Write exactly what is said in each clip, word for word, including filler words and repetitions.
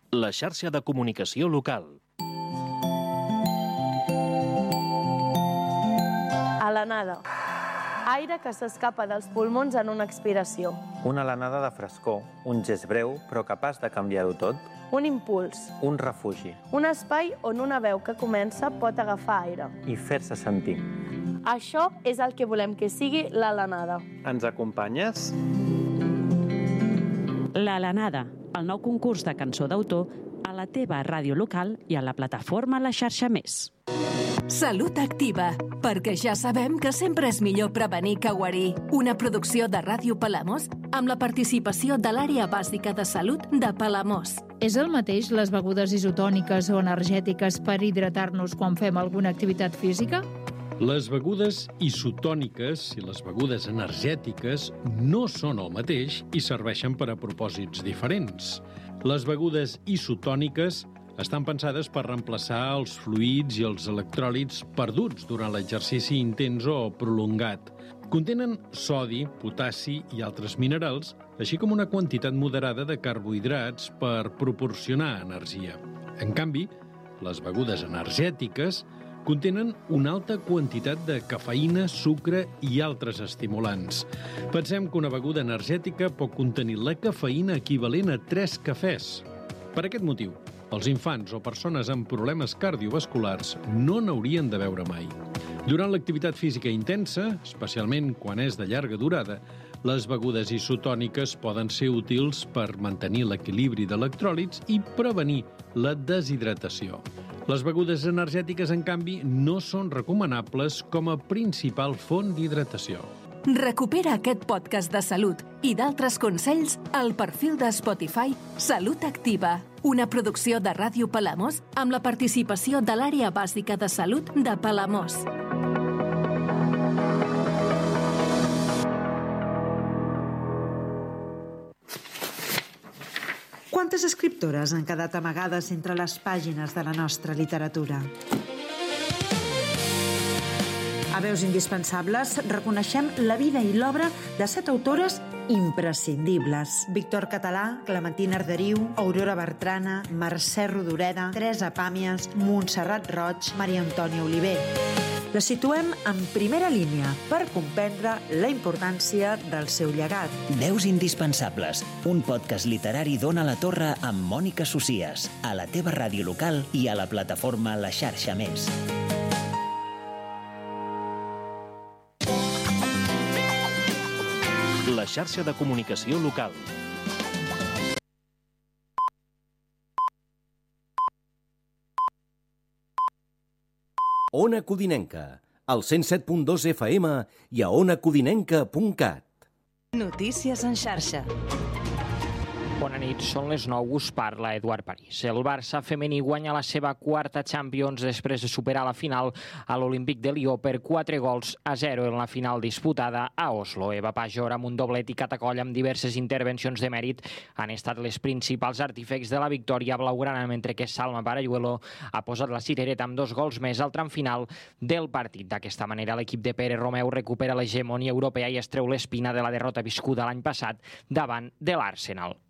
La xarxa de comunicació local. Alenada. Aire que s'escapa dels pulmons en una expiració. Una alenada de frescor, un gest breu però capaç de canviar-ho tot. Un impuls. Un refugi. Un espai on una veu que comença pot agafar aire. I fer-se sentir. Això és el que volem que sigui l'Alenada. Ens acompanyes? L'Alenada, el nou concurs de cançó d'autor a la teva ràdio local i a la plataforma La Xarxa Més. Salut Activa, perquè ja sabem que sempre és millor prevenir que guarir. Una producció de Ràdio Palamós amb la participació de l'Àrea Bàsica de Salut de Palamós. És el mateix les begudes isotòniques o energètiques per hidratar-nos quan fem alguna activitat física? Les begudes isotòniques i les begudes energètiques no són el mateix i serveixen per a propòsits diferents. Les begudes isotòniques estan pensades per reemplaçar els fluids i els electròlits perduts durant l'exercici intens o prolongat. Contenen sodi, potassi i altres minerals, així com una quantitat moderada de carbohidrats per proporcionar energia. En canvi, les begudes energètiques contenen una alta quantitat de cafeïna, sucre i altres estimulants. Pensem que una beguda energètica pot contenir la cafeïna equivalent a tres cafès. Per aquest motiu, els infants o persones amb problemes cardiovasculars no n'haurien de beure mai. Durant l'activitat física intensa, especialment quan és de llarga durada, les begudes isotòniques poden ser útils per mantenir l'equilibri d'electròlits i prevenir la deshidratació. Les begudes energètiques, en canvi, no són recomanables com a principal font d'hidratació. Recupera aquest podcast de salut i d'altres consells al perfil de Spotify Salut Activa, una producció de Ràdio Palamós amb la participació de l'Àrea Bàsica de Salut de Palamós. Quantes escriptores han quedat amagades entre les pàgines de la nostra literatura? A Veus Indispensables reconeixem la vida i l'obra de set autores imprescindibles. Víctor Català, Clementina Arderiu, Aurora Bertrana, Mercè Rodoreda, Teresa Pàmies, Montserrat Roig, Maria Antònia Oliver. La situem en primera línia per comprendre la importància del seu llegat. Veus Indispensables, un podcast literari d'Ona la Torre amb Mònica Socias, a la teva ràdio local i a la plataforma La Xarxa Més. La xarxa de comunicació local. Ona Codinenca, al cent set punt dos F M i a ona codinenca punt cat. Notícies en xarxa. Bona nit, són les nou, us parla Eduard París. El Barça femení guanya la seva quarta Champions després de superar la final a l'Olímpic de Lió per quatre gols a zero en la final disputada a Oslo. Eva Pajor, amb un doblet i Catacoll amb diverses intervencions de mèrit, han estat les principals artífex de la victòria blaugrana, mentre que Salma Parayuelo ha posat la cirereta amb dos gols més al tram final del partit. D'aquesta manera, l'equip de Pere Romeu recupera l'hegemonia europea i es treu l'espina de la derrota viscuda l'any passat davant de l'Arsenal.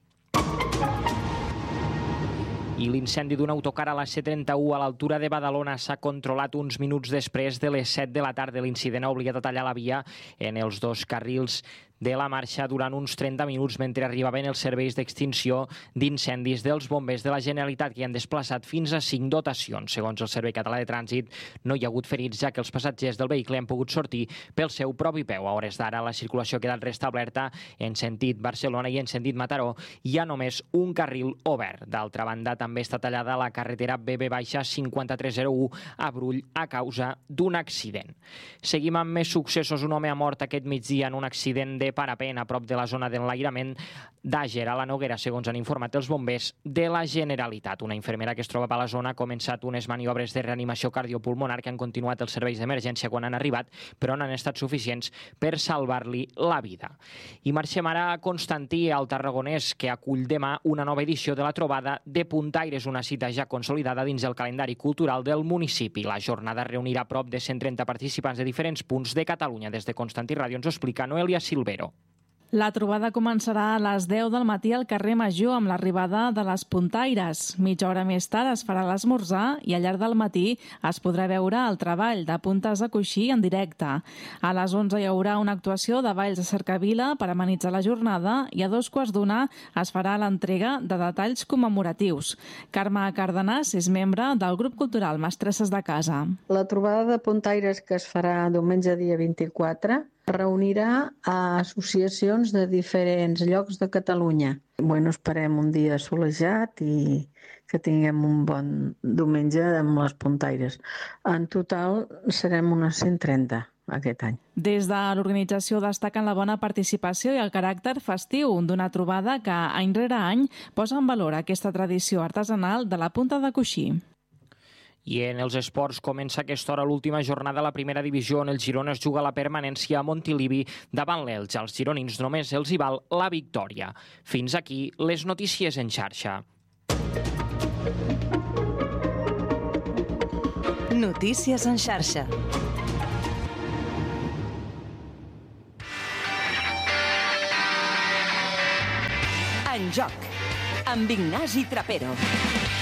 I l'incendi d'un autocar a la C trenta-u a l'altura de Badalona s'ha controlat uns minuts després de les set de la tarda. L'incident ha obligat a tallar la via en els dos carrils de la marxa durant uns trenta minuts mentre arribaven els serveis d'extinció d'incendis dels bombers de la Generalitat, que han desplaçat fins a cinc dotacions. Segons el Servei Català de Trànsit, no hi ha hagut ferits, ja que els passatgers del vehicle han pogut sortir pel seu propi peu. A hores d'ara, la circulació ha quedat restablerta en sentit Barcelona i en sentit Mataró. Hi ha només un carril obert. D'altra banda, també està tallada la carretera B B cinquanta-tres zero u a Brull a causa d'un accident. Seguim amb més successos. Un home ha mort aquest migdia en un accident de parapent a prop de la zona d'enlairament d'Àger, a la Noguera, segons han informat els bombers de la Generalitat. Una infermera que es troba a la zona ha començat unes maniobres de reanimació cardiopulmonar que han continuat els serveis d'emergència quan han arribat, però no han estat suficients per salvar-li la vida. I marxem ara a Constantí, al Tarragonès, que acull demà una nova edició de la trobada de Puntaires, una cita ja consolidada dins el calendari cultural del municipi. La jornada reunirà prop de cent trenta participants de diferents punts de Catalunya. Des de Constantí Ràdio ens ho explica Noelia Silvero. La trobada començarà a les deu del matí al carrer Major amb l'arribada de les puntaires. Mitja hora més tard es farà l'esmorzar i al llarg del matí es podrà veure el treball de puntes a coixí en directe. A les onze hi haurà una actuació de balls de cercavila per amenitzar la jornada i a dos quarts d'una es farà l'entrega de detalls commemoratius. Carme Cardenàs és membre del grup cultural Mestresses de Casa. La trobada de puntaires que es farà diumenge dia vint-i-quatre reunirà a associacions de diferents llocs de Catalunya. Bueno, esperem un dia solejat i que tinguem un bon diumenge amb les puntaires. En total serem unes cent trenta aquest any. Des de l'organització destaquen la bona participació i el caràcter festiu d'una trobada que any rere any posa en valor aquesta tradició artesanal de la punta de coixí. I en els esports comença aquesta hora l'última jornada a la primera divisió on el Girona es juga la permanència a Montilivi davant l'Elx. Als gironins només els hi val la victòria. Fins aquí les notícies en xarxa. Notícies en xarxa. En joc, amb Ignasi Trapero.